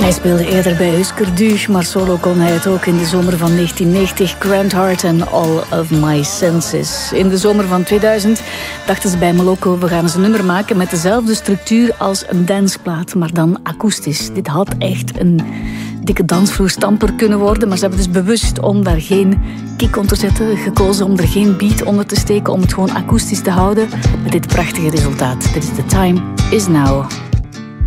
Hij speelde eerder bij Husker Du, maar solo kon hij het ook in de zomer van 1990. Grant Hart en All of My Senses. In de zomer van 2000 dachten ze bij Moloko, we gaan eens een nummer maken met dezelfde structuur als een danceplaat, maar dan akoestisch. Dit had echt een dikke dansvloerstamper kunnen worden, maar ze hebben dus bewust, om daar geen kick onder te zetten, gekozen om er geen beat onder te steken, om het gewoon akoestisch te houden met dit prachtige resultaat. Dit is The Time Is Now.